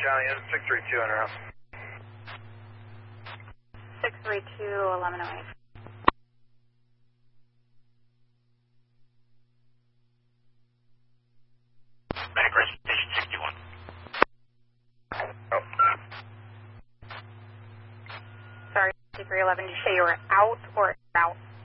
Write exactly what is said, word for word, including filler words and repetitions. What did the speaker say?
County, in six three two in route. six three two, eleven oh eight. Background Station sixty-one. Oh. Sorry, six three eleven, did you say you were out or out?